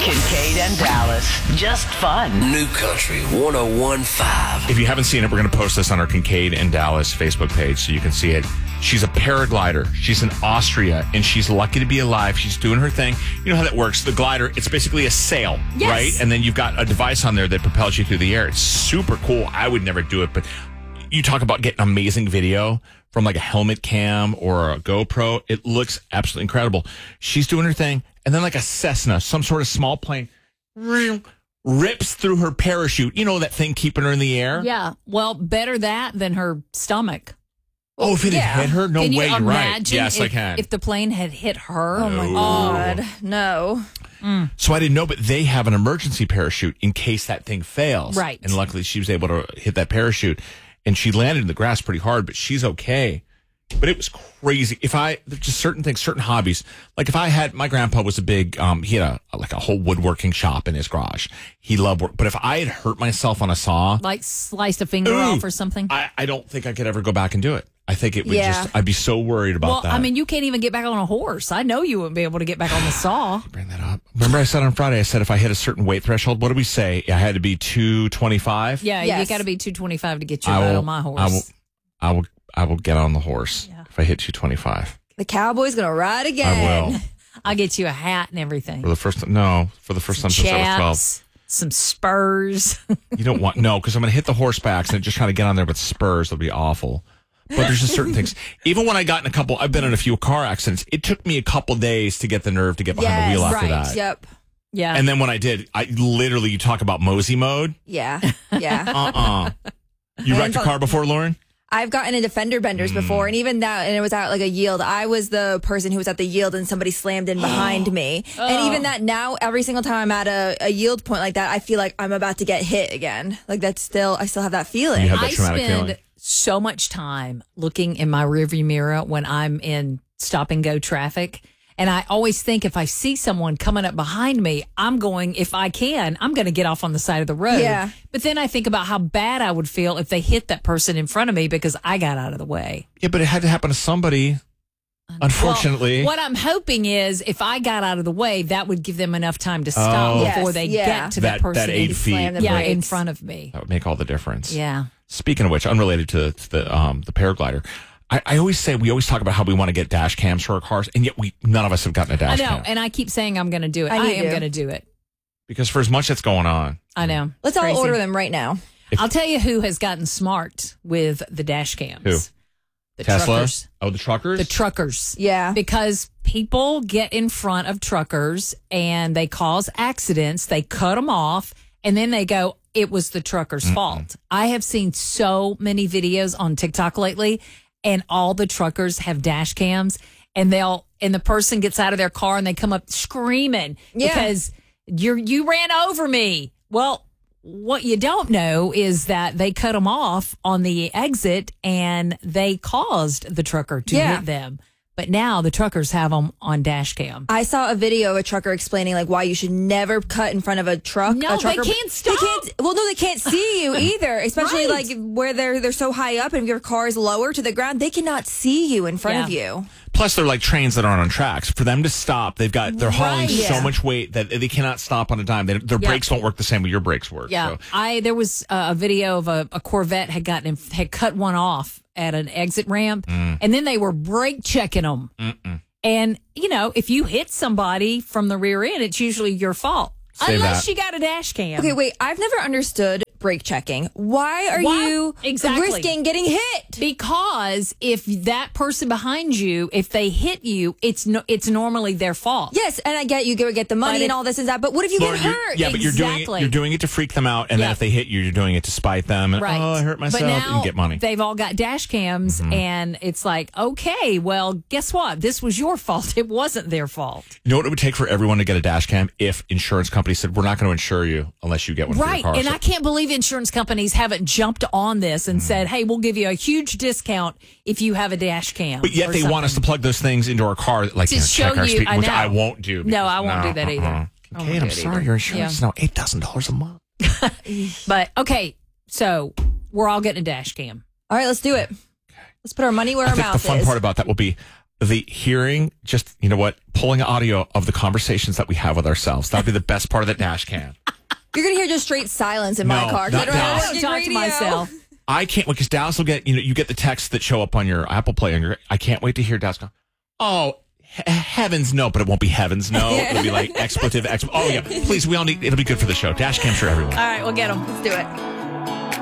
Kincaid and Dallas. Just fun. New Country 101.5. If you haven't seen it, we're going to post this on our Kincaid and Dallas Facebook page so you can see it. She's a paraglider. She's in Austria, and she's lucky to be alive. She's doing her thing. You know how that works. The glider, it's basically a sail, Yes. right? And then you've got a device on there that propels you through the air. It's super cool. I would never do it, but you talk about getting amazing video from like a helmet cam or a GoPro. It looks absolutely incredible. She's doing her thing, and then like a Cessna, some sort of small plane, rips through her parachute. You know that thing keeping her in the air? Yeah. Well, better that than her stomach. Oh, if it had hit her? No Can way, you you're right. imagine Yes, I can. if the plane had hit her? Oh my God. No. So I didn't know, but they have an emergency parachute in case that thing fails. Right. And luckily she was able to hit that parachute, and she landed in the grass pretty hard, but she's okay. But it was crazy. There's just certain things, certain hobbies. Like if I had, my grandpa was a big, he had a whole woodworking shop in his garage. He loved work. But if I had hurt myself on a saw. Like sliced a finger off or something? I don't think I could ever go back and do it. I think it would Yeah. I'd be so worried about that. Well, I mean, you can't even get back on a horse. I know you wouldn't be able to get back on the saw. Bring that up. Remember I said on Friday, I said if I hit a certain weight threshold, what did we say? I had to be 225? Yeah, you Yes. got to be 225 to get you right on my horse. I will get on the horse if I hit 225. The Cowboy's going to ride again. I will. I'll get you a hat and everything. For the first time since I was 12. Chaps, some spurs. You don't want, no, because I'm going to hit the horse by accident, just trying to get on there with spurs. It'll be awful. But there's just certain things. Even when I've been in a few car accidents, it took me a couple days to get the nerve to get behind the wheel after that. Yep. Yeah. And then when I did, you talk about mosey mode. Yeah. Yeah. You wrecked a car before, Lauren? I've gotten into fender benders before, and even that, and it was at like a yield. I was the person who was at the yield, and somebody slammed in behind me. And even that now, every single time I'm at a yield point like that, I feel like I'm about to get hit again. Like I still have that feeling. You have that I traumatic spend feeling. so much time looking in my rearview mirror when I'm in stop and go traffic. And I always think if I see someone coming up behind me, I'm going to get off on the side of the road. Yeah. But then I think about how bad I would feel if they hit that person in front of me because I got out of the way. Yeah, but it had to happen to somebody. Unfortunately. Well, what I'm hoping is if I got out of the way, that would give them enough time to stop Yes, before they yeah. get to that person. That 8 in- feet. Slam the Yeah, in brakes. front of me. That would make all the difference. Yeah. Speaking of which, unrelated to the paraglider, I always say we always talk about how we want to get dash cams for our cars, and yet none of us have gotten a dash I know, cam. and I keep saying I'm going to do it. I I need am to. going to do it. Because for as much that's going on, I know. Let's It's all crazy. order them right now. I'll tell you who has gotten smart with the dash cams. Who? The Tesla? truckers. Oh, the truckers? The truckers. Yeah. Because people get in front of truckers and they cause accidents. They cut them off and then they go, it was the trucker's fault. I have seen so many videos on TikTok lately and all the truckers have dash cams and the person gets out of their car and they come up screaming because you ran over me. Well, what you don't know is that they cut them off on the exit and they caused the trucker to hit them. But now the truckers have them on dash cam. I saw a video of a trucker explaining like why you should never cut in front of a truck. No, a trucker. they can't stop. They can't see you either, especially Right. like where they're so high up and if your car is lower to the ground, they cannot see you in front of you. Plus, they're like trains that aren't on tracks. For them to stop, they're hauling Right. so Yeah. much weight that they cannot stop on a dime. Their brakes don't work the same way your brakes work. Yeah, So. there was a video of a Corvette had cut one off at an exit ramp, and then they were brake checking them. And if you hit somebody from the rear end, it's usually your fault, Save unless that. you got a dash cam. Okay, wait. I've never understood brake checking. Why are you Exactly. risking getting hit? Because if that person behind you, if they hit you, it's normally their fault. Yes, and I get you go get the money But and all this and that, but what if you Lauren, get hurt? but Exactly. you're doing it to freak them out, and then Yeah. if they hit you, you're doing it to spite them. And, Right. Oh, I hurt myself, but now and get money. They've all got dash cams, and it's like, okay, well, guess what? This was your fault. It wasn't their fault. You know what it would take for everyone to get a dash cam if insurance companies said, we're not going to insure you unless you get one for your Right. car. And So- I can't believe insurance companies haven't jumped on this and said, hey, we'll give you a huge discount if you have a dash cam. But yet or they want us to something. plug those things into our car, like To check show our you- speed, I which know. I won't do. No, I won't do that either. I won't Kate, do I'm it sorry. either. Your insurance is Yeah. now $8,000 a month. But, okay, so we're all getting a dash cam. All right, let's do it. Let's put our money where I our think the mouth fun is. part about that will be the hearing, just, you know what, pulling audio of the conversations that we have with ourselves. That'd be the best part of the dash cam. You're going to hear just straight silence in my No, car. 'cause not I don't have Dallas. I working don't talk to radio. myself. I can't, because Dallas will get, you get the texts that show up on your Apple Play. And I can't wait to hear Dallas go, oh, heavens no, but it won't be heavens no. It'll be like expletive. Oh, yeah. Please, we all need, it'll be good for the show. Dash cam for everyone. All right, we'll get them. Let's do it.